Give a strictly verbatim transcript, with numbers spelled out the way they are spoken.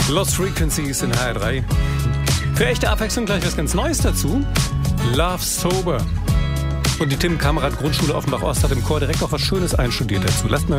Lost Frequencies in H R drei. Für echte Abwechslung gleich was ganz Neues dazu. Love Sober. Und die Tim Kameradt Grundschule Offenbach-Ost hat im Chor direkt auch was Schönes einstudiert dazu. Lasst mal